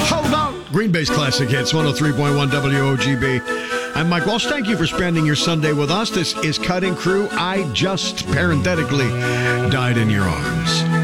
Hold on. Green Bay's Classic Hits, 103.1 WOGB. I'm Mike Walsh. Thank you for spending your Sunday with us. This is Cutting Crew. I just parenthetically died in your arms.